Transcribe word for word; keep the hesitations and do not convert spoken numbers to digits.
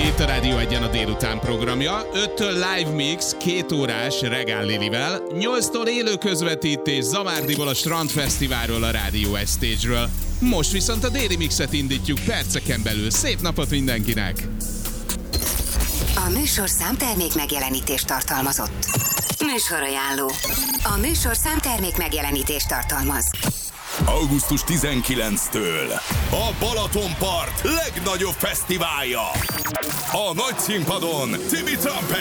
Itt a Rádió Egyen a délután programja, öttől live mix, két órás Regál Lilivel, nyolctól élő közvetítés Zamárdiból a Strandfesztiválról, a Rádió Egy Stage-ről. Most viszont a déli mixet indítjuk perceken belül. Szép napot mindenkinek! A műsorszám termék megjelenítést tartalmazott. Műsorajánló. A műsorszám termék megjelenítést tartalmaz. augusztus tizenkilencedikétől a Balatonpart legnagyobb fesztiválja. A nagy színpadon Tibi Trumpet,